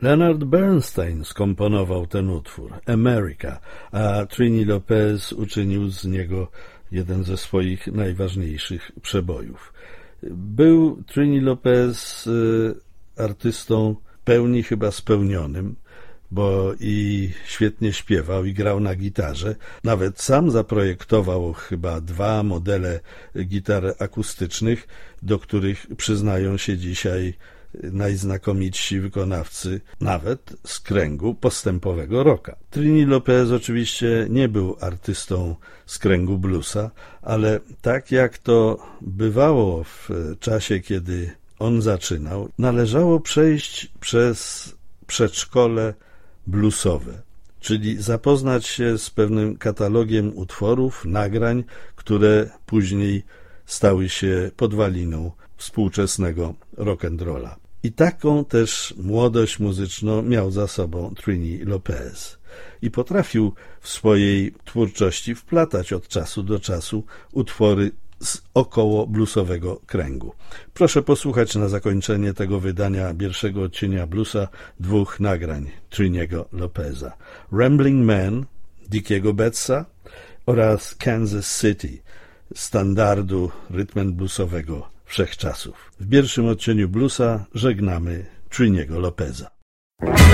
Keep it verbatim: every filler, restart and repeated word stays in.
Leonard Bernstein skomponował ten utwór, America, a Trini Lopez uczynił z niego jeden ze swoich najważniejszych przebojów. Był Trini Lopez y, artystą w pełni chyba spełnionym, bo i świetnie śpiewał i grał na gitarze. Nawet sam zaprojektował chyba dwa modele gitar akustycznych, do których przyznają się dzisiaj najznakomitsi wykonawcy, nawet z kręgu postępowego rocka. Trini Lopez oczywiście nie był artystą z kręgu bluesa, ale tak jak to bywało w czasie, kiedy on zaczynał, należało przejść przez przedszkole bluesowe, czyli zapoznać się z pewnym katalogiem utworów, nagrań, które później stały się podwaliną współczesnego rock'n'rolla. I taką też młodość muzyczną miał za sobą Trini Lopez. I potrafił w swojej twórczości wplatać od czasu do czasu utwory z około bluesowego kręgu. Proszę posłuchać na zakończenie tego wydania pierwszego odcienia bluesa dwóch nagrań Triniego Lopeza. Rambling Man Dickiego Betsa oraz Kansas City, standardu rytm and bluesowego wszechczasów. W pierwszym odcieniu bluesa żegnamy Triniego Lopeza.